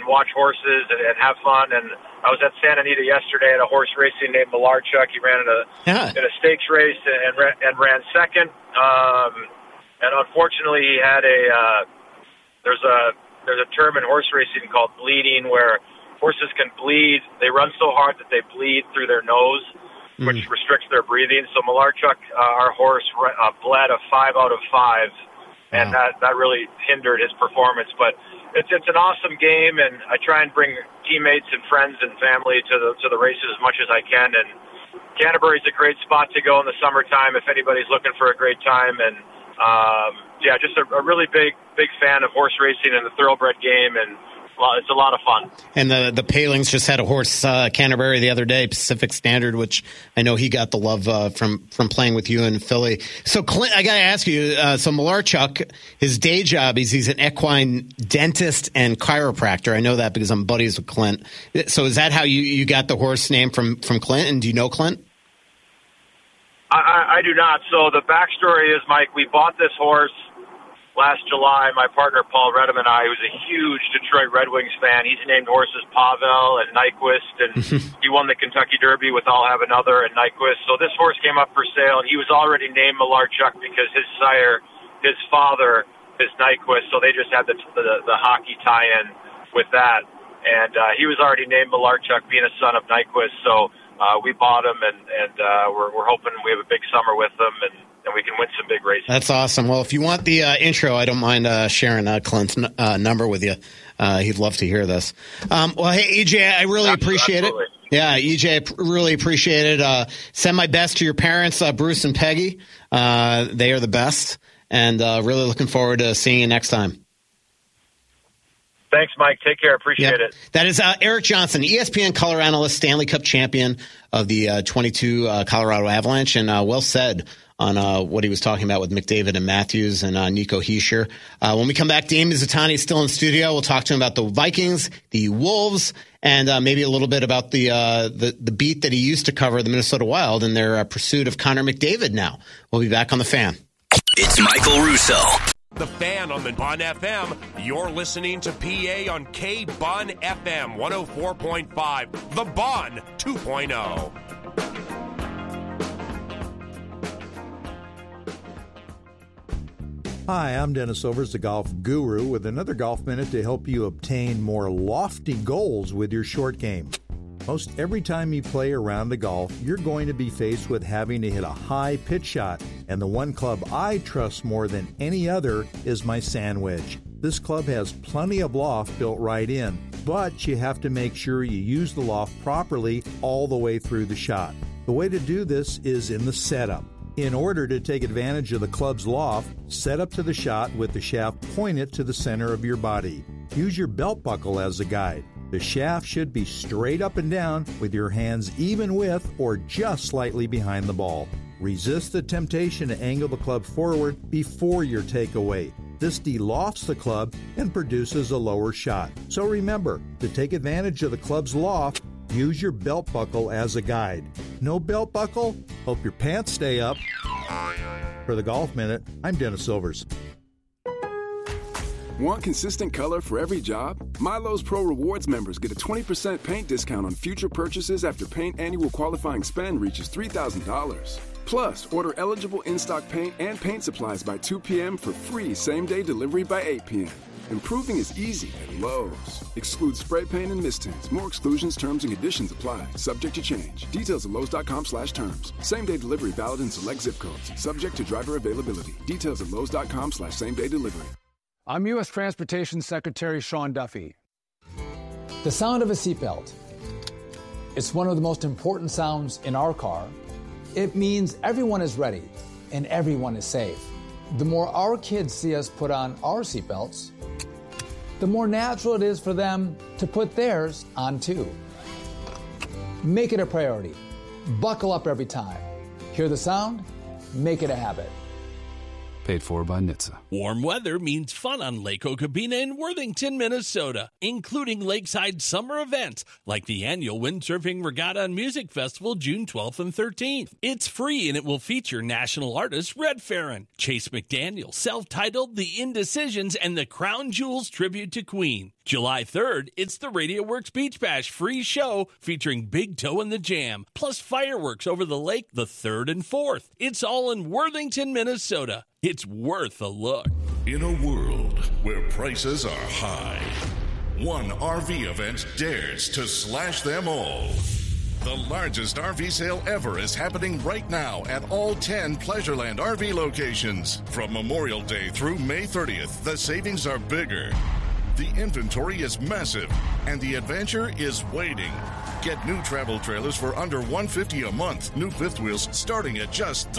watch horses and have fun. And I was at Santa Anita yesterday at a horse racing named Malarchuk. He ran in a stakes race and ran second. And unfortunately, he had there's a term in horse racing called bleeding, where horses can bleed. They run so hard that they bleed through their nose, which restricts their breathing. So Malarchuk, our horse, bled a 5 out of 5, and that really hindered his performance. But it's an awesome game, and I try and bring teammates and friends and family to the races as much as I can. And Canterbury's a great spot to go in the summertime if anybody's looking for a great time. And just a really big fan of horse racing and the thoroughbred game, and it's a lot of fun. And the Palings just had a horse, Canterbury, the other day, Pacific Standard, which I know he got the love from playing with you in Philly. So, Clint, I got to ask you, so Malarchuk, his day job is he's an equine dentist and chiropractor. I know that because I'm buddies with Clint. So is that how you got the horse name from Clint? And do you know Clint? I do not. So the backstory is, Mike, we bought this horse last July. My partner Paul Redham and I, who's a huge Detroit Red Wings fan, he's named horses Pavel and Nyquist, and he won the Kentucky Derby with I'll Have Another and Nyquist. So this horse came up for sale, and he was already named Malarchuk because his sire, his father, is Nyquist. So they just had the hockey tie-in with that, and he was already named Malarchuk, being a son of Nyquist. So we bought him, and we're hoping we have a big summer with him, and we can win some big races. That's awesome. Well, if you want the intro, I don't mind sharing Clint's number with you. He'd love to hear this. Well, hey, EJ, I really appreciate it. Yeah, EJ, really appreciate it. Send my best to your parents, Bruce and Peggy. They are the best, and really looking forward to seeing you next time. Thanks, Mike. Take care. Appreciate it. That is Eric Johnson, ESPN color analyst, Stanley Cup champion of the 22 Colorado Avalanche, and well said on what he was talking about with McDavid and Matthews and Nico Hischier. When we come back, Dave Mizutani is still in studio. We'll talk to him about the Vikings, the Wolves, and maybe a little bit about the beat that he used to cover, the Minnesota Wild, and their pursuit of Connor McDavid now. We'll be back on The Fan. It's Michael Russo. The Fan on the Bun FM. You're listening to PA on K-Bun FM 104.5. The Bun 2.0. Hi, I'm Dennis Silvers, the golf guru, with another Golf Minute to help you obtain more lofty goals with your short game. Most every time you play a round of golf, you're going to be faced with having to hit a high pitch shot, and the one club I trust more than any other is my Sand Wedge. This club has plenty of loft built right in, but you have to make sure you use the loft properly all the way through the shot. The way to do this is in the setup. In order to take advantage of the club's loft, set up to the shot with the shaft pointed to the center of your body. Use your belt buckle as a guide. The shaft should be straight up and down with your hands even with or just slightly behind the ball. Resist the temptation to angle the club forward before your takeaway. This delofts the club and produces a lower shot. So remember, to take advantage of the club's loft, use your belt buckle as a guide. No belt buckle? Hope your pants stay up. For the Golf Minute, I'm Dennis Silvers. Want consistent color for every job? Milo's Pro Rewards members get a 20% paint discount on future purchases after paint annual qualifying spend reaches $3,000. Plus, order eligible in-stock paint and paint supplies by 2 p.m. for free same-day delivery by 8 p.m. Improving is easy at Lowe's. Excludes spray paint and mist tints. More exclusions, terms, and conditions apply. Subject to change. Details at Lowe's.com/terms. Same-day delivery valid in select zip codes. Subject to driver availability. Details at Lowe's.com/same-day delivery. I'm U.S. Transportation Secretary Sean Duffy. The sound of a seatbelt. It's one of the most important sounds in our car. It means everyone is ready and everyone is safe. The more our kids see us put on our seatbelts, the more natural it is for them to put theirs on too. Make it a priority. Buckle up every time. Hear the sound? Make it a habit. Paid for by NHTSA. Warm weather means fun on Lake Okabena in Worthington, Minnesota, including lakeside summer events like the annual Windsurfing Regatta and Music Festival June 12th and 13th. It's free and it will feature national artist Red Farron, Chase McDaniel, self-titled The Indecisions, and the Crown Jewels tribute to Queen. July 3rd, it's the Radio Works Beach Bash free show featuring Big Toe and the Jam, plus fireworks over the lake the 3rd and 4th. It's all in Worthington, Minnesota. It's worth a look. In a world where prices are high, one RV event dares to slash them all. The largest RV sale ever is happening right now at all 10 Pleasureland RV locations. From Memorial Day through May 30th, the savings are bigger. The inventory is massive, and the adventure is waiting. Get new travel trailers for under $150 a month. New fifth wheels starting at just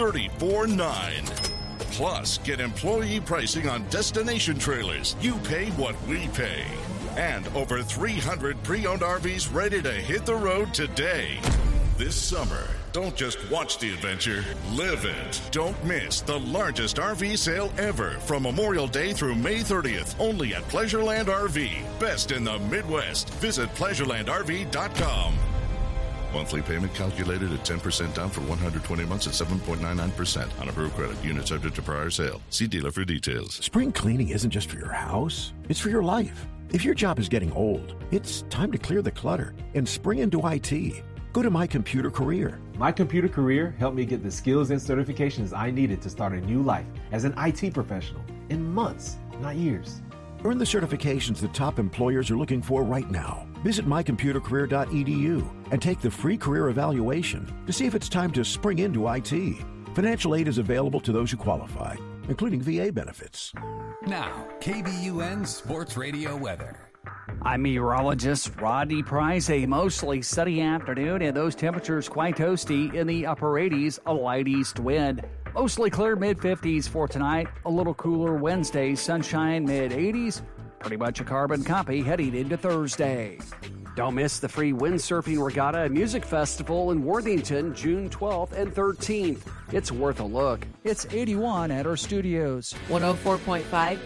$34.9. Plus, get employee pricing on destination trailers. You pay what we pay. And over 300 pre-owned RVs ready to hit the road today. This summer, don't just watch the adventure, live it. Don't miss the largest RV sale ever from Memorial Day through May 30th, only at Pleasureland RV. Best in the Midwest. Visit PleasurelandRV.com. Monthly payment calculated at 10% down for 120 months at 7.99% on approved credit. Unit subject to prior sale. See dealer for details. Spring cleaning isn't just for your house, it's for your life. If your job is getting old, it's time to clear the clutter and spring into IT. Go to My Computer Career. My Computer Career helped me get the skills and certifications I needed to start a new life as an IT professional in months, not years. Earn the certifications that top employers are looking for right now. Visit mycomputercareer.edu and take the free career evaluation to see if it's time to spring into IT. Financial aid is available to those who qualify, including VA benefits. Now, KBUN Sports Radio weather. I'm meteorologist Rodney Price. A mostly sunny afternoon, and those temperatures quite toasty in the upper 80s, a light east wind. Mostly clear mid-50s for tonight. A little cooler Wednesday, sunshine mid-80s. Pretty much a carbon copy heading into Thursday. Don't miss the free Windsurfing Regatta and Music Festival in Worthington, June 12th and 13th. It's worth a look. It's 81 at our studios. 104.5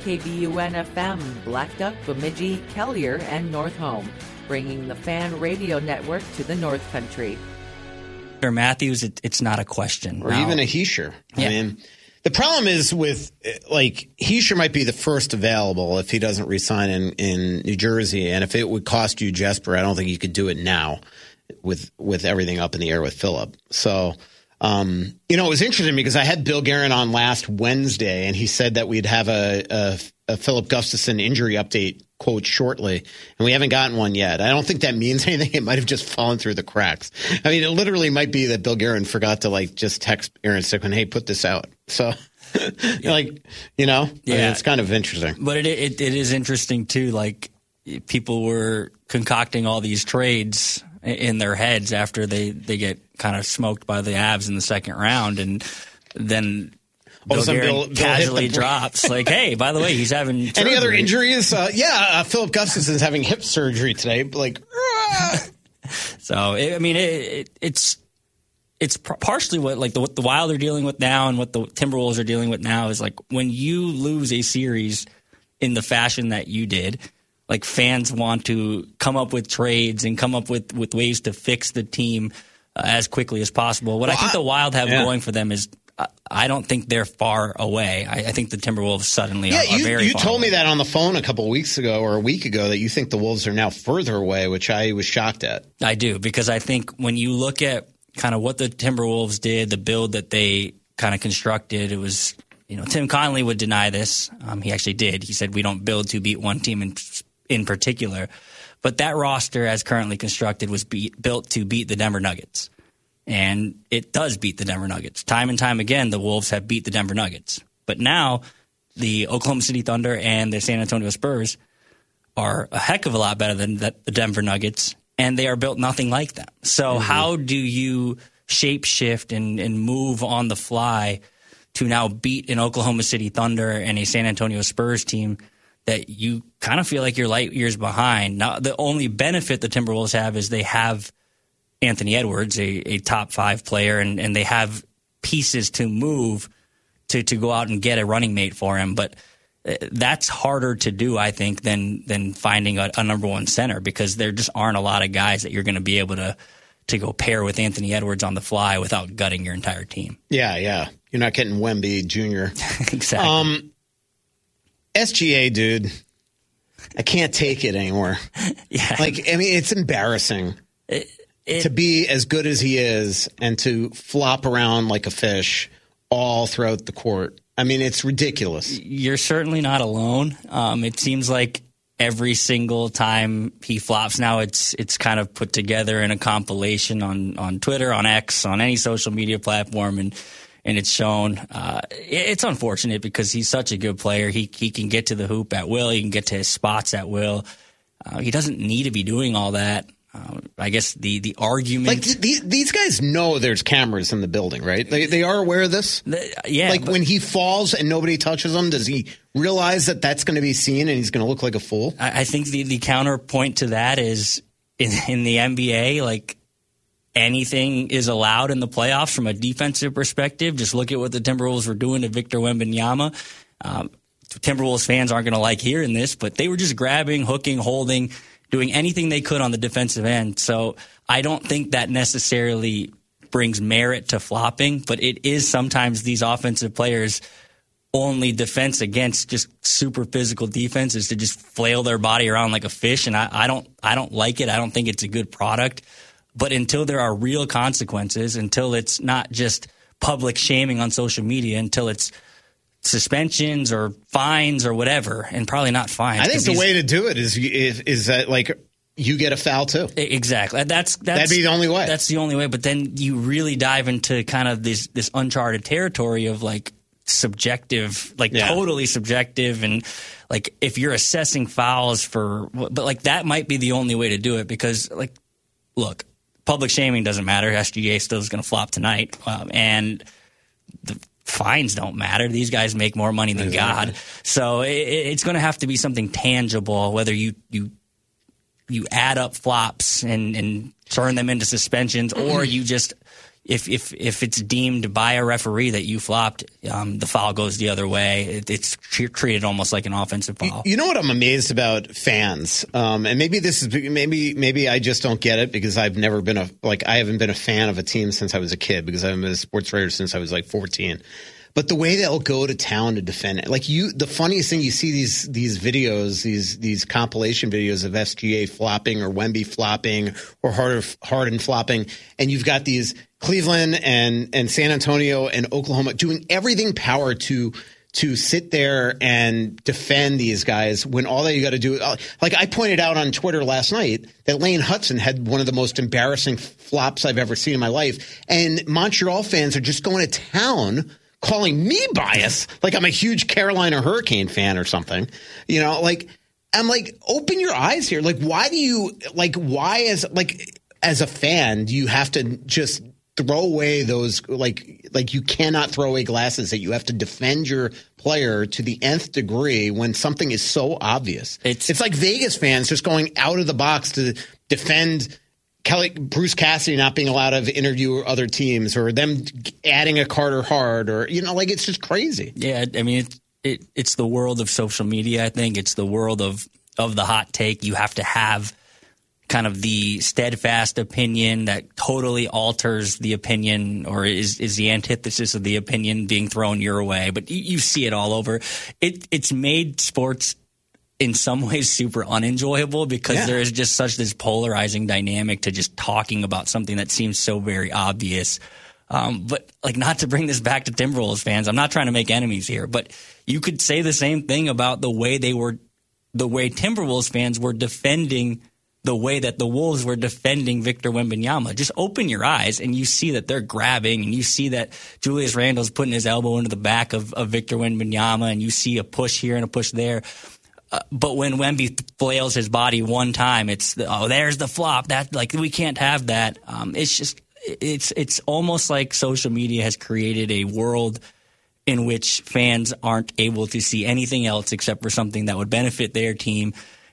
KBUN FM, Black Duck, Bemidji, Kelliher, and North Home, bringing the Fan Radio Network to the North Country. Matthews, it's not a question. Or even a Hischier. Yeah. I mean, the problem is with, like, Hischier might be the first available if he doesn't resign in New Jersey. And if it would cost you Jesper, I don't think you could do it now with everything up in the air with Phillip. So, it was interesting because I had Bill Guerin on last Wednesday, and he said that we'd have a Phillip Gustafson injury update quote shortly, and we haven't gotten one yet. I don't think that means anything. It might have just fallen through the cracks. I mean, it literally might be that Bill Guerin forgot to just text Aaron Stickman, hey, put this out. So, yeah. I mean, it's kind of interesting. But it is interesting too. Like, people were concocting all these trades in their heads after they get kind of smoked by the Avs in the second round, and then Bill Guerin casually drops like, hey, by the way, he's having surgery. Any other injuries? Phillip Gustafson's having hip surgery today. So, it's partially what what the Wild are dealing with now and what the Timberwolves are dealing with now is, like, when you lose a series in the fashion that you did, like, fans want to come up with trades and come up with ways to fix the team as quickly as possible. What I think the Wild have going for them is I don't think they're far away. I think the Timberwolves suddenly are very far away. You told me that on the phone a couple of weeks ago or a week ago that you think the Wolves are now further away, which I was shocked at. I do, because I think when you look at kind of what the Timberwolves did, the build that they kind of constructed, it was, Tim Connelly would deny this. He actually did. He said we don't build to beat one team in particular. But that roster, as currently constructed, was built to beat the Denver Nuggets. And it does beat the Denver Nuggets. Time and time again, the Wolves have beat the Denver Nuggets. But now the Oklahoma City Thunder and the San Antonio Spurs are a heck of a lot better than the Denver Nuggets, and they are built nothing like them. So how do you shape-shift and move on the fly to now beat an Oklahoma City Thunder and a San Antonio Spurs team that you kind of feel like you're light years behind? Now, the only benefit the Timberwolves have is they have Anthony Edwards, a top 5 player, and they have pieces to move to go out and get a running mate for him. But that's harder to do, I think, than finding a number one center, because there just aren't a lot of guys that you're going to be able to go pair with Anthony Edwards on the fly without gutting your entire team. Yeah. You're not getting Wemby Jr. Exactly. SGA, dude, I can't take it anymore. Yeah. It's embarrassing to be as good as he is and to flop around like a fish all throughout the court. It's ridiculous. You're certainly not alone. It seems like every single time he flops now, it's kind of put together in a compilation on Twitter, on X, on any social media platform, and it's shown. It's unfortunate because he's such a good player. He can get to the hoop at will. He can get to his spots at will. He doesn't need to be doing all that. I guess the argument... these guys know there's cameras in the building, right? They are aware of this? When he falls and nobody touches him, does he realize that that's going to be seen and he's going to look like a fool? I think the counterpoint to that is in the NBA, anything is allowed in the playoffs from a defensive perspective. Just look at what the Timberwolves were doing to Victor Wembanyama. Timberwolves fans aren't going to like hearing this, but they were just grabbing, hooking, holding, doing anything they could on the defensive end. So I don't think that necessarily brings merit to flopping, but it is sometimes these offensive players' only defense against just super physical defense is to just flail their body around like a fish, and I don't like it. I don't think it's a good product. But until there are real consequences, until it's not just public shaming on social media, until it's suspensions or fines or whatever, and probably not fines. I think the way to do it is that you get a foul too. Exactly. That'd be the only way. That's the only way. But then you really dive into kind of this uncharted territory of subjective, totally subjective, and if you're assessing fouls but that might be the only way to do it, because look, public shaming doesn't matter. SGA still is going to flop tonight, and the fines don't matter. These guys make more money than God. So it's going to have to be something tangible, whether you add up flops and turn them into suspensions, or you just if it's deemed by a referee that you flopped, the foul goes the other way. It's treated almost like an offensive foul. You know what I'm amazed about fans, and maybe this is maybe I just don't get it because I've never been I haven't been a fan of a team since I was a kid, because I've been a sports writer since I was 14. But the way they'll go to town to defend it, the funniest thing, you see these videos, these compilation videos of SGA flopping or Wemby flopping or Harden flopping, and you've got these Cleveland and San Antonio and Oklahoma doing everything power to sit there and defend these guys, when all that you got to do, I pointed out on Twitter last night that Lane Hudson had one of the most embarrassing flops I've ever seen in my life, and Montreal fans are just going to town calling me biased, I'm a huge Carolina Hurricane fan or something. I'm open your eyes here. Why do you why as a fan do you have to just throw away those you cannot throw away glasses, that you have to defend your player to the nth degree when something is so obvious? It's like Vegas fans just going out of the box to defend Bruce Cassidy not being allowed to interview other teams, or them adding a Carter Hart, or it's just crazy. Yeah, it's the world of social media. I think it's the world of the hot take. You have to have kind of the steadfast opinion that totally alters the opinion, or is the antithesis of the opinion being thrown your way. But you see it all over. It's made sports in some ways super unenjoyable, because there is just such this polarizing dynamic to just talking about something that seems so very obvious. But not to bring this back to Timberwolves fans, I'm not trying to make enemies here, but you could say the same thing about the way Timberwolves fans were defending the way that the Wolves were defending Victor Wembanyama. Just open your eyes and you see that they're grabbing, and you see that Julius Randle's putting his elbow into the back of Victor Wembanyama, and you see a push here and a push there. But when Wemby flails his body one time, there's the flop. That we can't have that. It's almost like social media has created a world in which fans aren't able to see anything else except for something that would benefit their team.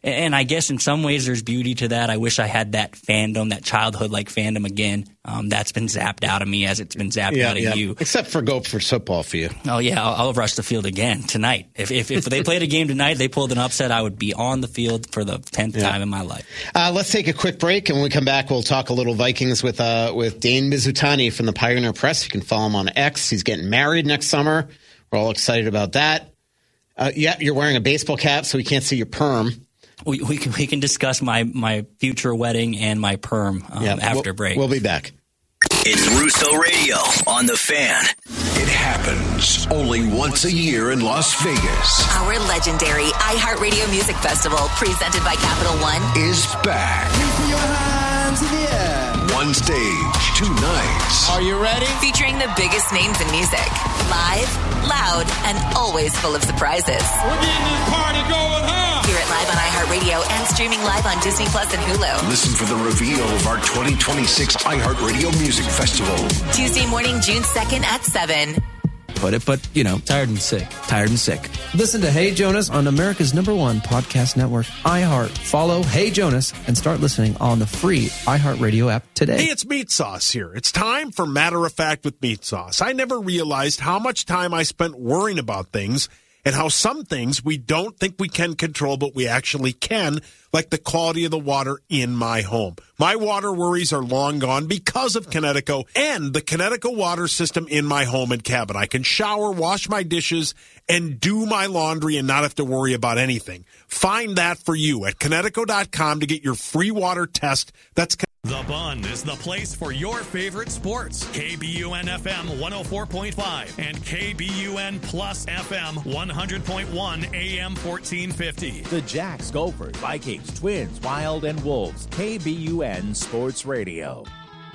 And I guess in some ways there's beauty to that. I wish I had that fandom, that childhood-like fandom again. That's been zapped out of me as it's been zapped out of you. Except for Gophers football for you. Oh, yeah, I'll rush the field again tonight. If they played a game tonight, they pulled an upset, I would be on the field for the 10th time in my life. Let's take a quick break, and when we come back, we'll talk a little Vikings with Dane Mizutani from the Pioneer Press. You can follow him on X. He's getting married next summer. We're all excited about that. You're wearing a baseball cap, so we can't see your perm. We can discuss my future wedding and my perm after break. We'll be back. It's Russo Radio on The Fan. It happens only once a year in Las Vegas. Our legendary iHeartRadio Music Festival, presented by Capital One, is back. Your hands in the air. One stage, 2 nights. Are you ready? Featuring the biggest names in music. Live, loud, and always full of surprises. We're getting this party going, huh? Hear it live on iHeartRadio and streaming live on Disney Plus and Hulu. Listen for the reveal of our 2026 iHeartRadio Music Festival. Tuesday morning, June 2nd at 7. But tired and sick. Listen to Hey Jonas on America's #1 podcast network, iHeart. Follow Hey Jonas and start listening on the free iHeartRadio app today. Hey, it's Meat Sauce here. It's time for Matter of Fact with Meat Sauce. I never realized how much time I spent worrying about things and how some things we don't think we can control, but we actually can, like the quality of the water in my home. My water worries are long gone because of Connecticut and the Connecticut water system in my home and cabin. I can shower, wash my dishes, and do my laundry and not have to worry about anything. Find that for you at Connecticut.com to get your free water test. That's The Bun is the place for your favorite sports. KBUN FM 104.5 and KBUN Plus FM 100.1 AM 1450. The Jacks, Gophers, Vikings, Twins, Wild, and Wolves. KBUN Sports Radio.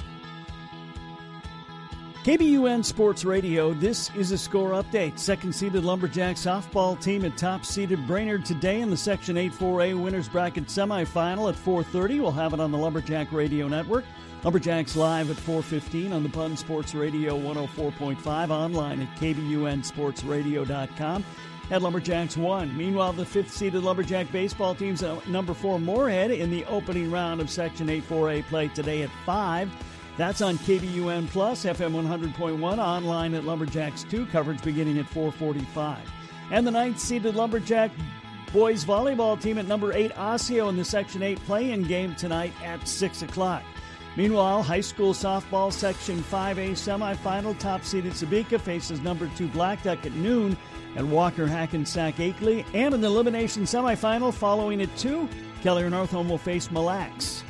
KBUN Sports Radio, this is a score update. Second-seeded Lumberjack softball team at top-seeded Brainerd today in the Section 8-4A Winners Bracket semifinal at 4:30. We'll have it on the Lumberjack Radio Network. Lumberjacks live at 4:15 on the Bun Sports Radio 104.5, online at kbunsportsradio.com. At Lumberjacks 1. Meanwhile, the 5th-seeded Lumberjack baseball team's number 4 Moorhead in the opening round of Section 8-4A play today at 5. That's on KBUN Plus, FM 100.1, online at Lumberjacks 2, coverage beginning at 4:45. And the 9th-seeded Lumberjack boys volleyball team at number 8 Osseo in the Section 8 play-in game tonight at 6 o'clock. Meanwhile, high school softball Section 5A semifinal, top-seeded Sabika faces number 2 Black Duck at noon at Walker Hackensack Akeley. And in the elimination semifinal following at 2, Keller North Home will face Mille Lacs.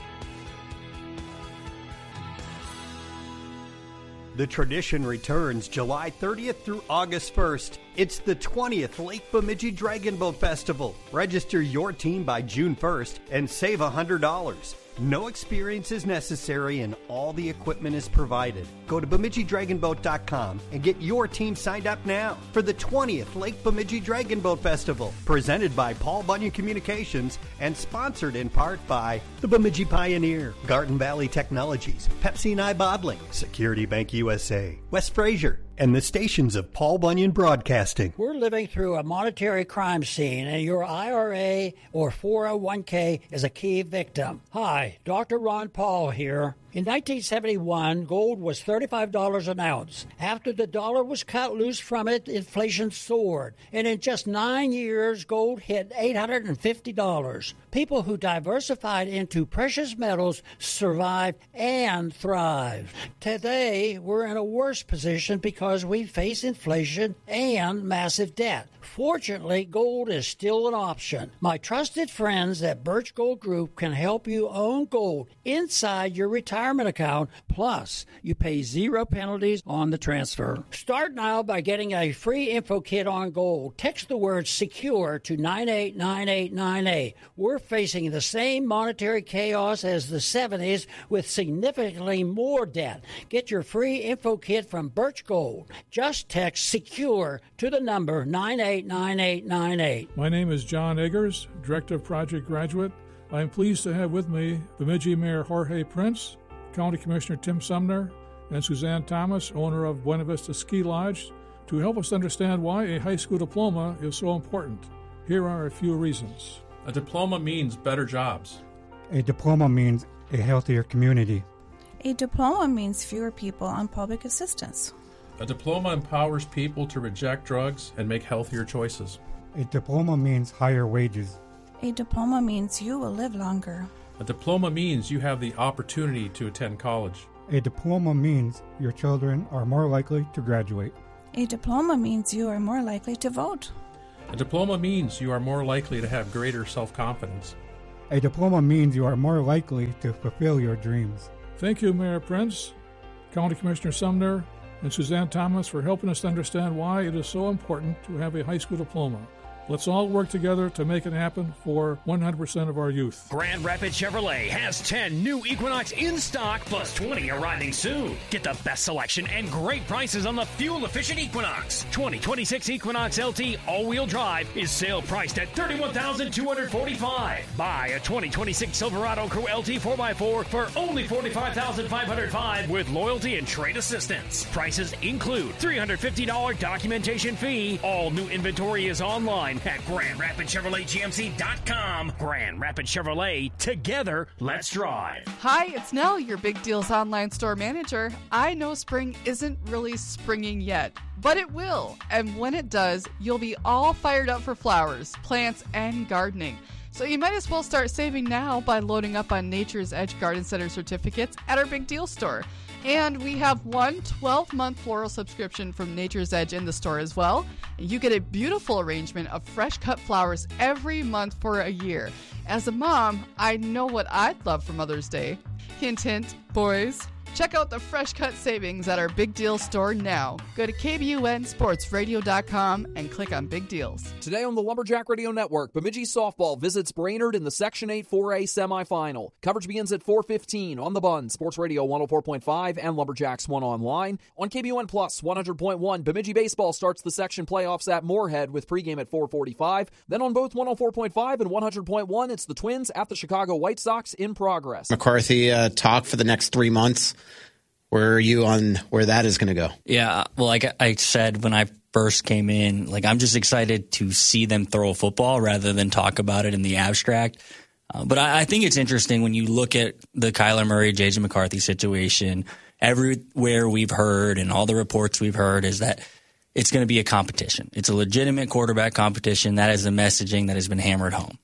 The tradition returns July 30th through August 1st. It's the 20th Lake Bemidji Dragon Boat Festival. Register your team by June 1st and save $100. No experience is necessary and all the equipment is provided. Go to BemidjiDragonBoat.com and get your team signed up now for the 20th Lake Bemidji Dragon Boat Festival, presented by Paul Bunyan Communications and sponsored in part by the Bemidji Pioneer, Garden Valley Technologies, Pepsi and I Bottling, Security Bank USA, West Fraser, and the stations of Paul Bunyan Broadcasting. We're living through a monetary crime scene, and your IRA or 401k is a key victim. Hi, Dr. Ron Paul here. In 1971, gold was $35 an ounce. After the dollar was cut loose from it, inflation soared. And in just 9 years, gold hit $850. People who diversified into precious metals survived and thrived. Today, we're in a worse position because we face inflation and massive debt. Fortunately, gold is still an option. My trusted friends at Birch Gold Group can help you own gold inside your retirement account. Plus, you pay 0 penalties on the transfer. Start now by getting a free info kit on gold. Text the word SECURE to 989898. We're facing the same monetary chaos as the 70s with significantly more debt. Get your free info kit from Birch Gold. Just text SECURE to the number 989898. My name is John Eggers, Director of Project Graduate. I am pleased to have with me Bemidji Mayor Jorge Prince, County Commissioner Tim Sumner, and Suzanne Thomas, owner of Buena Vista Ski Lodge, to help us understand why a high school diploma is so important. Here are a few reasons. A diploma means better jobs. A diploma means a healthier community. A diploma means fewer people on public assistance. A diploma empowers people to reject drugs and make healthier choices. A diploma means higher wages. A diploma means you will live longer. A diploma means you have the opportunity to attend college. A diploma means your children are more likely to graduate. A diploma means you are more likely to vote. A diploma means you are more likely to have greater self-confidence. A diploma means you are more likely to fulfill your dreams. Thank you, Mayor Prince, County Commissioner Sumner, and Suzanne Thomas for helping us understand why it is so important to have a high school diploma. Let's all work together to make it happen for 100% of our youth. Grand Rapids Chevrolet has 10 new Equinox in stock, plus 20 arriving soon. Get the best selection and great prices on the fuel-efficient Equinox. 2026 Equinox LT all-wheel drive is sale priced at $31,245. Buy a 2026 Silverado Crew LT 4x4 for only $45,505 with loyalty and trade assistance. Prices include $350 documentation fee. All new inventory is online at GrandRapidChevroletGMC.com. Grand Rapids Chevrolet, together, let's drive. Hi, it's Nell, your Big Deals online store manager. I know spring isn't really springing yet, but it will. And when it does, you'll be all fired up for flowers, plants, and gardening. So you might as well start saving now by loading up on Nature's Edge Garden Center certificates at our Big Deal store. And we have one 12-month floral subscription from Nature's Edge in the store as well. You get a beautiful arrangement of fresh cut flowers every month for a year. As a mom, I know what I'd love for Mother's Day. Hint, hint, boys. Check out the fresh cut savings at our Big Deal store now. Go to KBUNSportsRadio.com and click on Big Deals. Today on the Lumberjack Radio Network, Bemidji Softball visits Brainerd in the Section 8 4A semifinal. Coverage begins at 4:15 on the Bun, Sports Radio 104.5 and Lumberjacks 1 online. On KBUN Plus 100.1, Bemidji Baseball starts the section playoffs at Moorhead with pregame at 4:45. Then on both 104.5 and 100.1, it's the Twins at the Chicago White Sox in progress. McCarthy talk for the next 3 months. Where are you on where that is going to go? Yeah, well, like I said when I first came in, like I'm just excited to see them throw a football rather than talk about it in the abstract. But I think it's interesting when you look at the Kyler Murray, J.J. McCarthy situation. Everywhere we've heard and all the reports we've heard is that it's going to be a competition. It's a legitimate quarterback competition. That is the messaging that has been hammered home.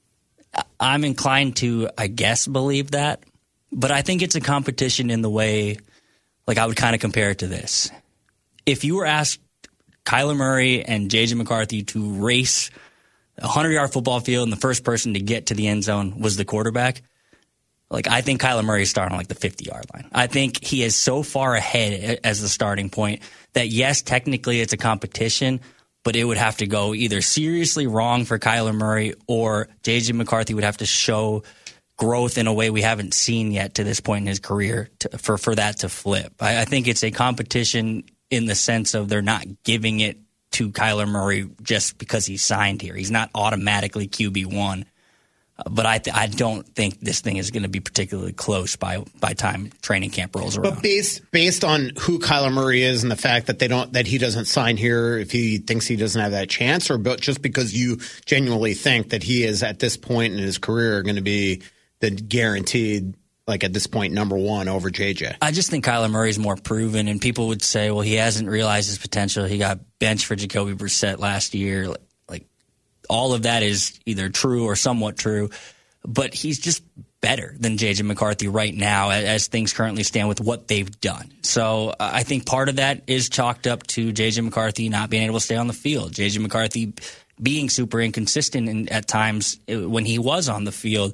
I'm inclined to, I guess, believe that. But I think it's a competition in the way, like I would kind of compare it to this. If you were asked Kyler Murray and J.J. McCarthy to race a 100-yard football field and the first person to get to the end zone was the quarterback, like I think Kyler Murray is starting on like the 50-yard line. I think he is so far ahead as the starting point that, yes, technically it's a competition, but it would have to go either seriously wrong for Kyler Murray or J.J. McCarthy would have to show growth in a way we haven't seen yet to this point in his career for that to flip. I think it's a competition in the sense of they're not giving it to Kyler Murray just because he's signed here. He's not automatically QB1. But I don't think this thing is going to be particularly close by time training camp rolls around. But based on who Kyler Murray is and the fact that he doesn't sign here if he thinks he doesn't have that chance, or just because you genuinely think that he is at this point in his career going to be the guaranteed, like at this point, number one over JJ. I just think Kyler Murray's more proven, and people would say, well, he hasn't realized his potential. He got benched for Jacoby Brissett last year. Like all of that is either true or somewhat true, but he's just better than JJ McCarthy right now as things currently stand with what they've done. So I think part of that is chalked up to JJ McCarthy not being able to stay on the field. JJ McCarthy being super inconsistent at times when he was on the field.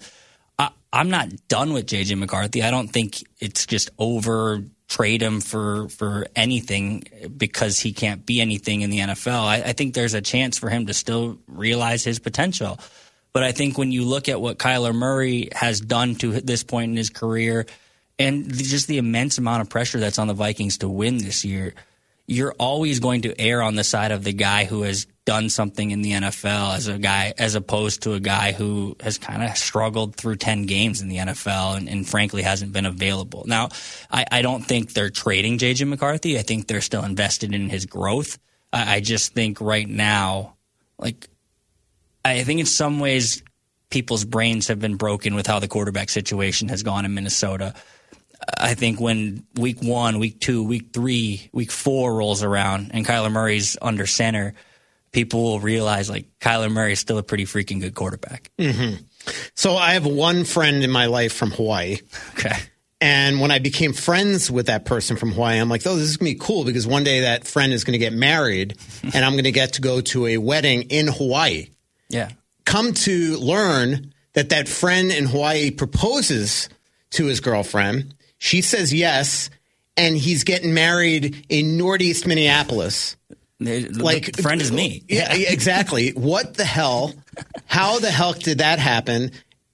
I'm not done with J.J. McCarthy. I don't think it's just over trade him for anything because he can't be anything in the NFL. I think there's a chance for him to still realize his potential. But I think when you look at what Kyler Murray has done to this point in his career and just the immense amount of pressure that's on the Vikings to win this year, you're always going to err on the side of the guy who has done something in the NFL as opposed to a guy who has kind of struggled through 10 games in the NFL and frankly hasn't been available. Now, I don't think they're trading J.J. McCarthy. I think they're still invested in his growth. I just think right now, like, I think in some ways people's brains have been broken with how the quarterback situation has gone in Minnesota. I think when week 1, week 2, week 3, week 4 rolls around and Kyler Murray's under center, people will realize like Kyler Murray is still a pretty freaking good quarterback. Mm-hmm. So I have one friend in my life from Hawaii. Okay. And when I became friends with that person from Hawaii, I'm like, oh, this is going to be cool because one day that friend is going to get married and I'm going to get to go to a wedding in Hawaii. Yeah. Come to learn that friend in Hawaii proposes to his girlfriend. She says yes, and he's getting married in Northeast Minneapolis. Like, friend is me. Yeah, exactly. What the hell? How the hell did that happen?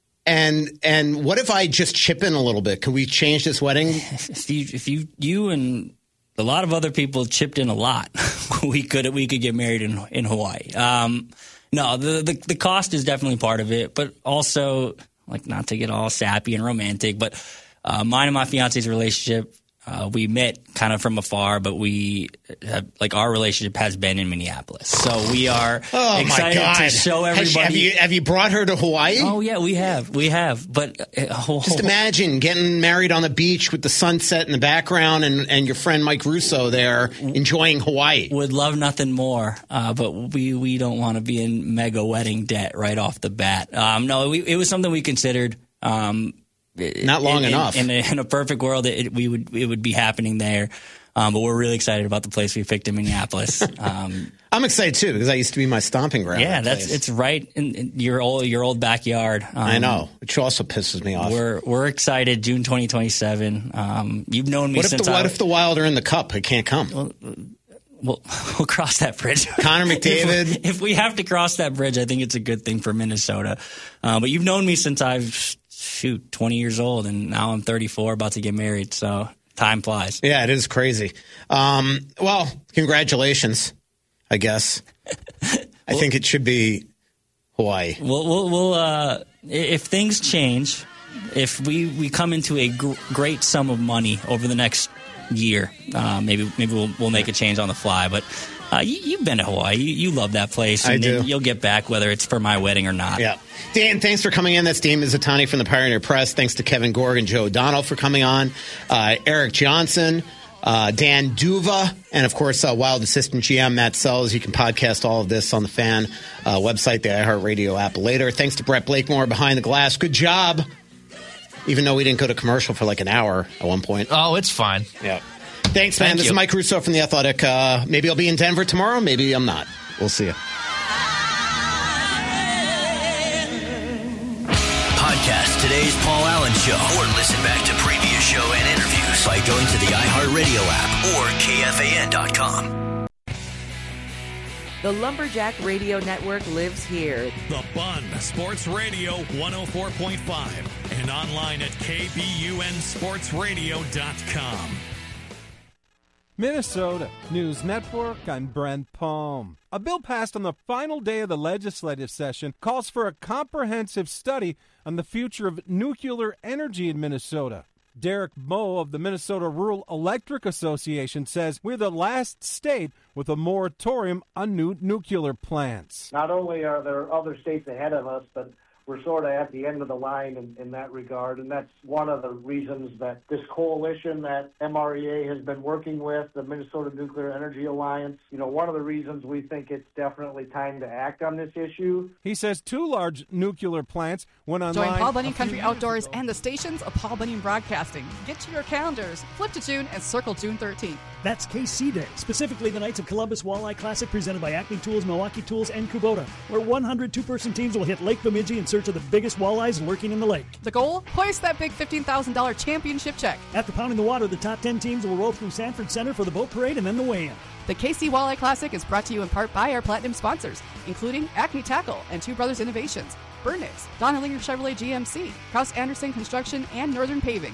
And what if I just chip in a little bit? Could we change this wedding? If you and a lot of other people chipped in a lot, we could get married in Hawaii. No, the cost is definitely part of it, but also, like, not to get all sappy and romantic, but mine and my fiance's relationship, we met kind of from afar, but we have, like, our relationship has been in Minneapolis. So we are excited to show everybody. Have you brought her to Hawaii? Oh, yeah, we have. But just imagine getting married on the beach with the sunset in the background and your friend Mike Russo there enjoying Hawaii. Would love nothing more, but we don't want to be in mega wedding debt right off the bat. No, it was something we considered. Not long enough. In a perfect world, it would be happening there. But we're really excited about the place we picked in Minneapolis. I'm excited too because that used to be my stomping ground. Yeah, it's right in your old backyard. I know, which also pisses me off. We're excited. June 2027. You've known me what since. What if the Wild are in the Cup? I can't come. We'll cross that bridge. Connor McDavid. If we have to cross that bridge, I think it's a good thing for Minnesota. But you've known me since I've 20 years old, and now I'm 34, about to get married. So time flies. Yeah, it is crazy. Well, congratulations, I guess. I think it should be Hawaii. We'll if things change, if we come into a great sum of money over the next year, maybe we'll make a change on the fly. But you've been to Hawaii. You love that place. And I do. You'll get back whether it's for my wedding or not. Yeah. Dan, thanks for coming in. That's Dan Mizutani from the Pioneer Press. Thanks to Kevin Gorg and Joe O'Donnell for coming on. Eric Johnson, Dan Duva, and, of course, Wild Assistant GM Matt Sells. You can podcast all of this on the Fan website, the iHeartRadio app later. Thanks to Brett Blakemore behind the glass. Good job. Even though we didn't go to commercial for like an hour at one point. Oh, it's fine. Yeah. Thanks, man. This is Mike Russo from The Athletic. Maybe I'll be in Denver tomorrow. Maybe I'm not. We'll see you. Podcast today's Paul Allen Show or listen back to previous show and interviews by going to the iHeartRadio app or KFAN.com. The Lumberjack Radio Network lives here. The Bun Sports Radio 104.5 and online at KBUNSportsRadio.com. Minnesota News Network, I'm Brent Palm. A bill passed on the final day of the legislative session calls for a comprehensive study on the future of nuclear energy in Minnesota. Derek Moe of the Minnesota Rural Electric Association says we're the last state with a moratorium on new nuclear plants. Not only are there other states ahead of us, but we're sort of at the end of the line in that regard, and that's one of the reasons that this coalition that MREA has been working with, the Minnesota Nuclear Energy Alliance, one of the reasons we think it's definitely time to act on this issue. He says 2 large nuclear plants went online. Join Paul Bunyan Country Outdoors and the stations of Paul Bunyan Broadcasting. Get to your calendars, flip to June, and circle June 13th. That's KC Day, specifically the Knights of Columbus Walleye Classic presented by Acme Tools, Milwaukee Tools, and Kubota, where 100 two-person teams will hit Lake Bemidji in search of the biggest walleyes lurking in the lake. The goal? Hoist that big $15,000 championship check. After pounding the water, the top 10 teams will roll through Sanford Center for the boat parade and then the weigh-in. The KC Walleye Classic is brought to you in part by our platinum sponsors, including Acme Tackle and Two Brothers Innovations, Burnix, Donnellinger Chevrolet GMC, Kraus Anderson Construction, and Northern Paving.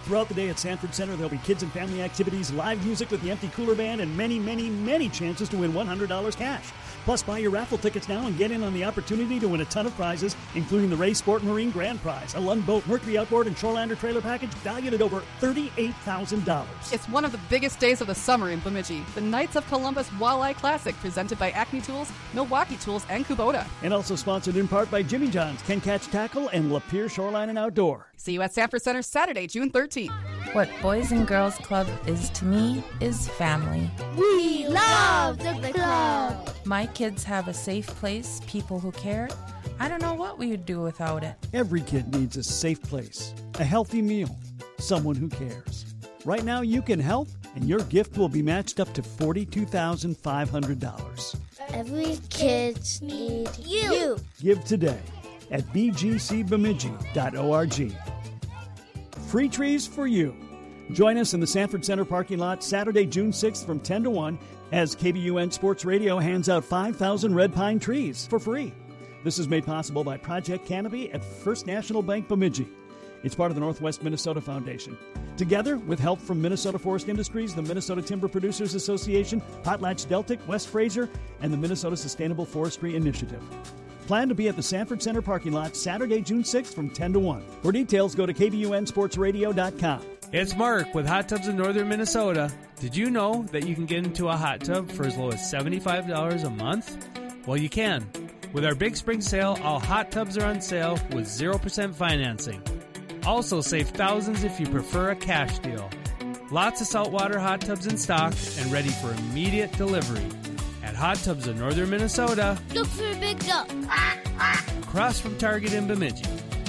Throughout the day at Sanford Center, there'll be kids and family activities, live music with the Empty Cooler Band, and many, many, many chances to win $100 cash. Plus, buy your raffle tickets now and get in on the opportunity to win a ton of prizes, including the Ray Sport Marine Grand Prize, a Lund Boat, Mercury Outboard, and Shorelander trailer package valued at over $38,000. It's one of the biggest days of the summer in Bemidji. The Knights of Columbus Walleye Classic, presented by Acme Tools, Milwaukee Tools, and Kubota. And also sponsored in part by Jimmy John's, Ken Catch Tackle, and Lapeer Shoreline and Outdoor. See you at Sanford Center Saturday, June 13th. What Boys and Girls Club is to me is family. We love the club. My kids have a safe place, people who care. I don't know what we would do without it. Every kid needs a safe place, a healthy meal, someone who cares. Right now you can help, and your gift will be matched up to $42,500. Every kid needs you. Give today at bgcbemidji.org. Free trees for you. Join us in the Sanford Center parking lot Saturday, June 6th from 10 to 1 as KBUN Sports Radio hands out 5,000 red pine trees for free. This is made possible by Project Canopy at First National Bank Bemidji. It's part of the Northwest Minnesota Foundation. Together, with help from Minnesota Forest Industries, the Minnesota Timber Producers Association, PotlatchDeltic, West Fraser, and the Minnesota Sustainable Forestry Initiative. Plan to be at the Sanford Center parking lot Saturday, June 6th from 10 to 1. For details, go to KBUNSportsRadio.com. It's Mark with Hot Tubs in Northern Minnesota. Did you know that you can get into a hot tub for as low as $75 a month? Well, you can. With our Big Spring Sale, all hot tubs are on sale with 0% financing. Also save thousands if you prefer a cash deal. Lots of saltwater hot tubs in stock and ready for immediate delivery. At Hot Tubs in Northern Minnesota. Look for a big duck. Across from Target in Bemidji.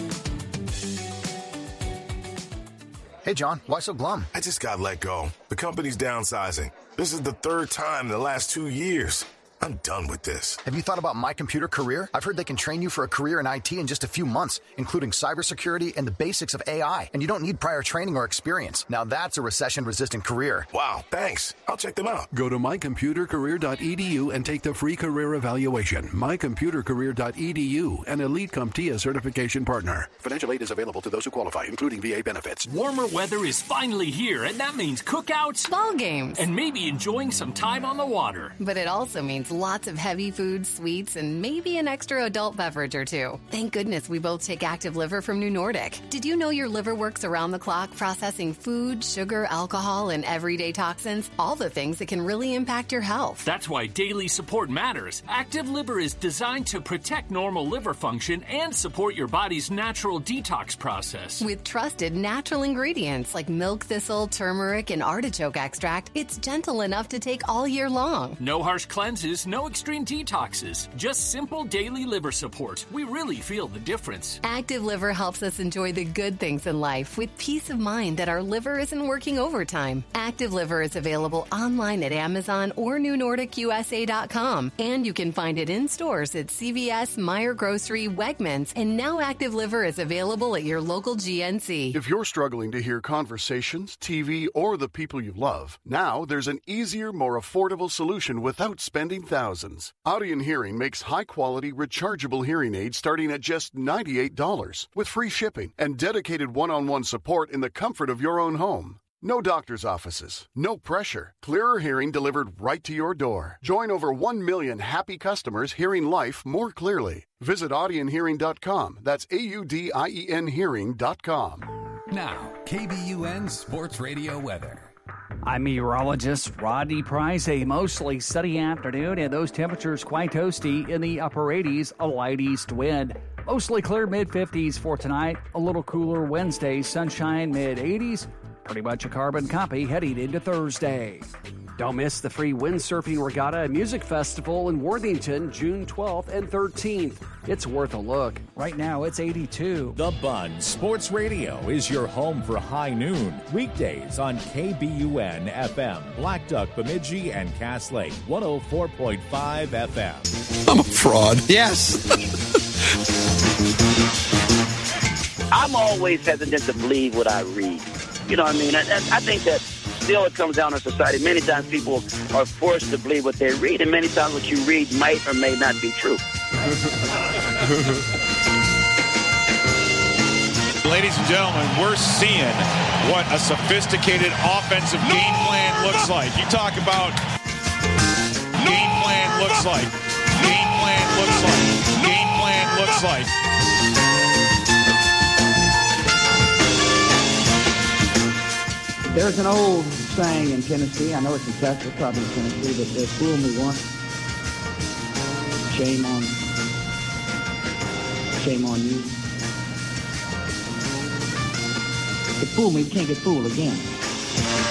Hey, John, why so glum? I just got let go. The company's downsizing. This is the third time in the last 2 years. I'm done with this. Have you thought about My Computer Career? I've heard they can train you for a career in IT in just a few months, including cybersecurity and the basics of AI. And you don't need prior training or experience. Now that's a recession-resistant career. Wow, thanks. I'll check them out. Go to mycomputercareer.edu and take the free career evaluation. Mycomputercareer.edu, an Elite CompTIA certification partner. Financial aid is available to those who qualify, including VA benefits. Warmer weather is finally here, and that means cookouts, ball games, and maybe enjoying some time on the water. But it also means lots of heavy food, sweets, and maybe an extra adult beverage or two. Thank goodness we both take Active Liver from New Nordic. Did you know your liver works around the clock processing food, sugar, alcohol, and everyday toxins? All the things that can really impact your health. That's why daily support matters. Active Liver is designed to protect normal liver function and support your body's natural detox process. With trusted natural ingredients like milk thistle, turmeric, and artichoke extract, it's gentle enough to take all year long. No harsh cleanses, no extreme detoxes, just simple daily liver support. We really feel the difference. Active Liver helps us enjoy the good things in life with peace of mind that our liver isn't working overtime. Active Liver is available online at Amazon or NewNordicUSA.com, and you can find it in stores at CVS, Meijer Grocery, Wegmans, and now Active Liver is available at your local GNC. If you're struggling to hear conversations, TV, or the people you love, now there's an easier, more affordable solution without spending thousands. Audien Hearing makes high-quality, rechargeable hearing aids starting at just $98 with free shipping and dedicated one-on-one support in the comfort of your own home. No doctor's offices, no pressure. Clearer hearing delivered right to your door. Join over 1 million happy customers hearing life more clearly. Visit AudienHearing.com. That's AUDIEN Hearing.com. Now, KBUN Sports Radio weather. I'm meteorologist Rodney Price. A mostly sunny afternoon, and those temperatures quite toasty in the upper 80s, a light east wind. Mostly clear mid-50s for tonight, a little cooler Wednesday, sunshine mid-80s. Pretty much a carbon copy heading into Thursday. Don't miss the free Windsurfing Regatta and Music Festival in Worthington, June 12th and 13th. It's worth a look. Right now, it's 82. The Bun Sports Radio is your home for high noon. Weekdays on KBUN FM, Black Duck, Bemidji, and Cass Lake, 104.5 FM. I'm a fraud. Yes. I'm always hesitant to believe what I read. You know what I mean? I think that still it comes down to society. Many times people are forced to believe what they read, and many times what you read might or may not be true. Ladies and gentlemen, we're seeing what a sophisticated offensive game plan looks like. You talk about game plan looks like. Game plan looks like. Game plan looks like. There's an old saying in Tennessee, I know it's in Texas, probably in Tennessee, but they fooled me once. Shame on you. If fool me, you can't get fooled again.